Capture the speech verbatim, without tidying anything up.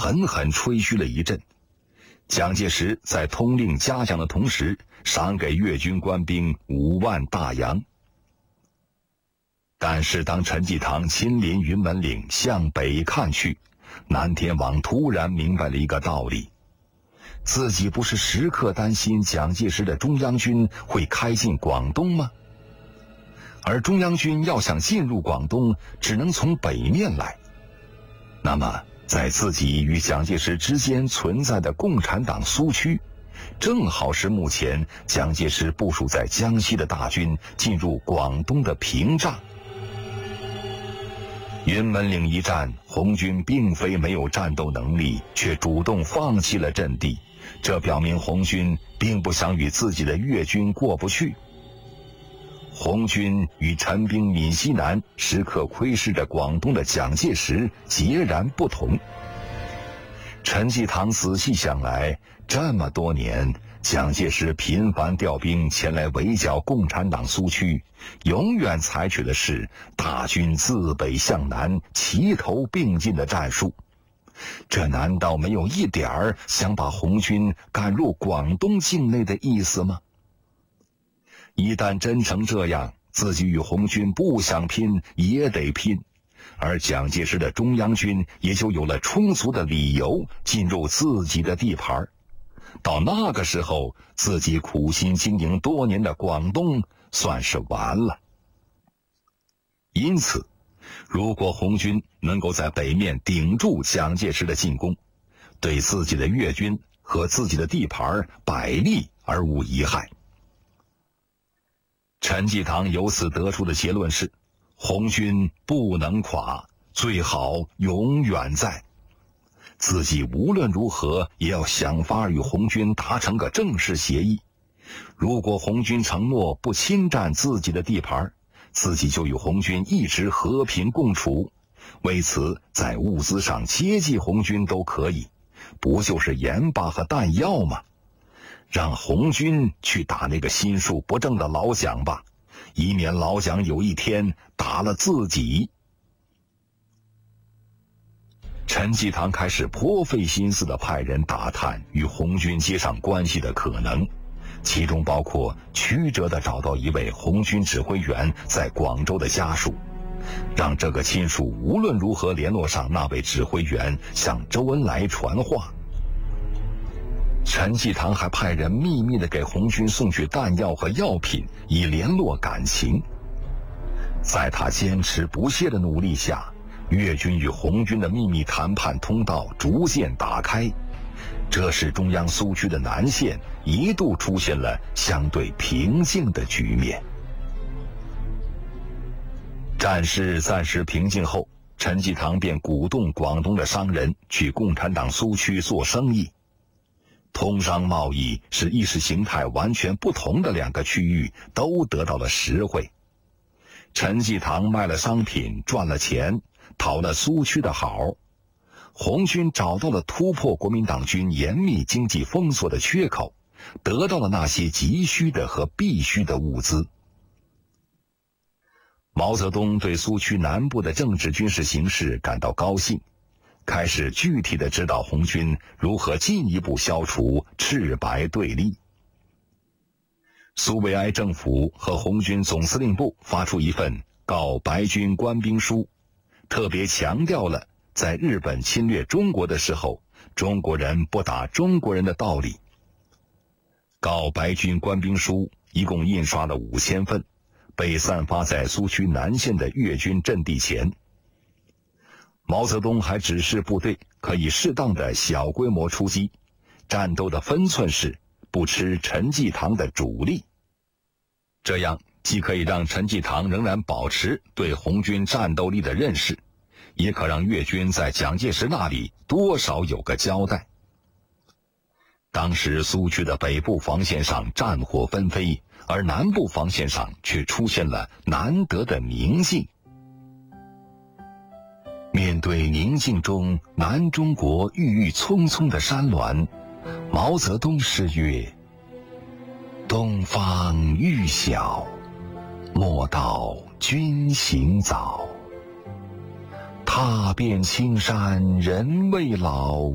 狠狠吹嘘了一阵。蒋介石在通令嘉奖的同时，赏给粤军官兵五万大洋。但是当陈济棠亲临云门岭向北看去，南天王突然明白了一个道理：自己不是时刻担心蒋介石的中央军会开进广东吗？而中央军要想进入广东，只能从北面来。那么在自己与蒋介石之间存在的共产党苏区，正好是目前蒋介石部署在江西的大军进入广东的屏障。云门岭一战，红军并非没有战斗能力，却主动放弃了阵地，这表明红军并不想与自己的粤军过不去。红军与陈兵闽西南，时刻窥视着广东的蒋介石截然不同。陈济棠仔细想来，这么多年，蒋介石频繁调兵前来围剿共产党苏区，永远采取的是大军自北向南齐头并进的战术。这难道没有一点儿想把红军赶入广东境内的意思吗？一旦真成这样，自己与红军不想拼也得拼，而蒋介石的中央军也就有了充足的理由进入自己的地盘。到那个时候，自己苦心经营多年的广东算是完了。因此，如果红军能够在北面顶住蒋介石的进攻，对自己的粤军和自己的地盘百利而无一害。陈济棠由此得出的结论是：红军不能垮，最好永远在。自己无论如何也要想法与红军达成个正式协议。如果红军承诺不侵占自己的地盘，自己就与红军一直和平共处。为此，在物资上接济红军都可以，不就是盐巴和弹药吗？让红军去打那个心术不正的老蒋吧，以免老蒋有一天打了自己。陈济棠开始颇费心思地派人打探与红军接上关系的可能，其中包括曲折地找到一位红军指挥员在广州的家属，让这个亲属无论如何联络上那位指挥员，向周恩来传话。陈济棠还派人秘密地给红军送去弹药和药品，以联络感情。在他坚持不懈的努力下，粤军与红军的秘密谈判通道逐渐打开，这使中央苏区的南线一度出现了相对平静的局面。战事暂时平静后，陈济棠便鼓动广东的商人去共产党苏区做生意。通商贸易使意识形态完全不同的两个区域都得到了实惠。陈济棠卖了商品赚了钱，讨了苏区的好，红军找到了突破国民党军严密经济封锁的缺口，得到了那些急需的和必须的物资。毛泽东对苏区南部的政治军事形势感到高兴，开始具体地指导红军如何进一步消除赤白对立。苏维埃政府和红军总司令部发出一份告白军官兵书，特别强调了在日本侵略中国的时候，中国人不打中国人的道理。告白军官兵书一共印刷了五千份，被散发在苏区南线的粤军阵地前。毛泽东还指示部队可以适当的小规模出击，战斗的分寸是不吃陈济棠的主力。这样既可以让陈济棠仍然保持对红军战斗力的认识，也可让粤军在蒋介石那里多少有个交代。当时苏区的北部防线上战火纷飞，而南部防线上却出现了难得的宁静。面对宁静中南中国郁郁葱葱的山峦，毛泽东诗曰：东方欲晓，莫道君行早。踏遍青山人未老，